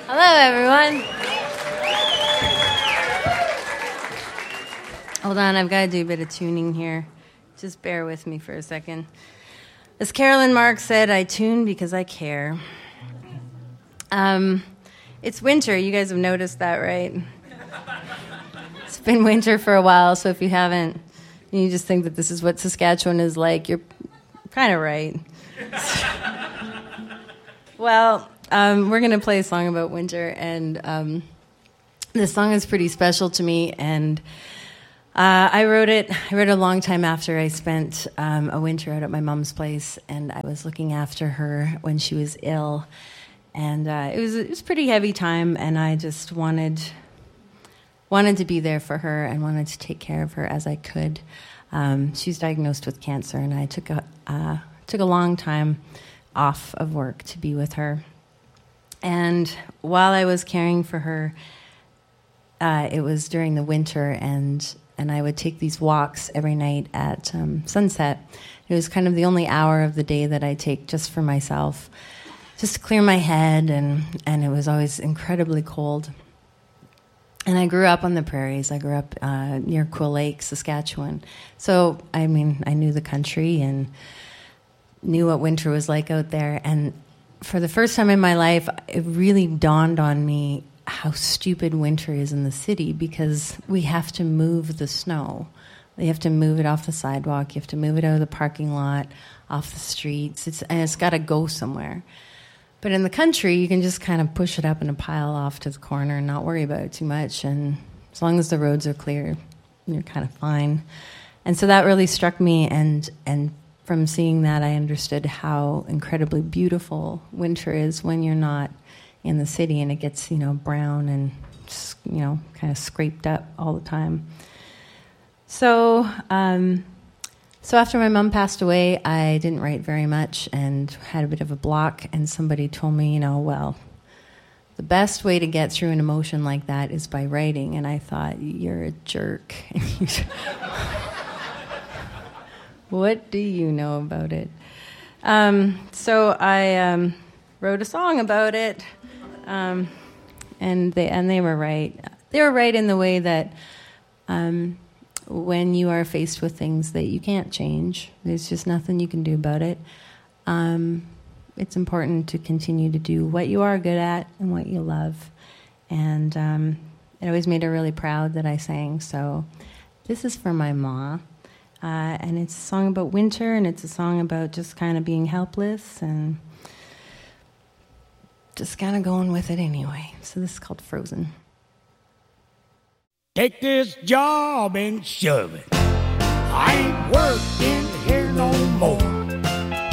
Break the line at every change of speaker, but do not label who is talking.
Hello, everyone. Hold on, I've got to do a bit of tuning here. Just bear with me for a second. As Carolyn Marks said, I tune because I care. It's winter. You guys have noticed that, right? It's been winter for a while, so if you haven't, and you just think that this is what Saskatchewan is like, you're kind of right. Well, we're going to play a song about winter, and this song is pretty special to me, and I wrote it a long time after I spent a winter out at my mom's place, and I was looking after her when she was ill, and it was a pretty heavy time, and I just wanted to be there for her and wanted to take care of her as I could. She was diagnosed with cancer, and I took a long time off of work to be with her. And while I was caring for her, it was during the winter, and I would take these walks every night at sunset. It was kind of the only hour of the day that I take just for myself, just to clear my head, and it was always incredibly cold. And I grew up on the prairies. I grew up near Quill Lake, Saskatchewan. So, I mean, I knew the country and knew what winter was like out there. And for the first time in my life, it really dawned on me how stupid winter is in the city, because we have to move the snow. You have to move it off the sidewalk. You have to move it out of the parking lot, off the streets. And it's got to go somewhere. But in the country, you can just kind of push it up in a pile off to the corner and not worry about it too much. And as long as the roads are clear, you're kind of fine. And so that really struck me, and from seeing that, I understood how incredibly beautiful winter is when you're not in the city and it gets, brown and, kind of scraped up all the time. So after my mom passed away, I didn't write very much and had a bit of a block, and somebody told me, well, the best way to get through an emotion like that is by writing. And I thought, you're a jerk. What do you know about it? So I wrote a song about it, and they were right. They were right in the way that when you are faced with things that you can't change, there's just nothing you can do about it. It's important to continue to do what you are good at and what you love. And it always made her really proud that I sang. So this is for my ma. And it's a song about winter, and it's a song about just kind of being helpless and just kind of going with it anyway. So this is called Frozen.
Take this job and shove it. I ain't working here no more.